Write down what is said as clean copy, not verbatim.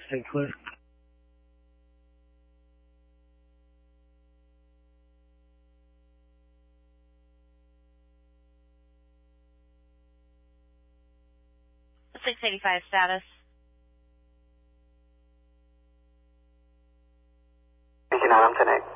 Stay clear. The 685 status. 89, I'm 10-8.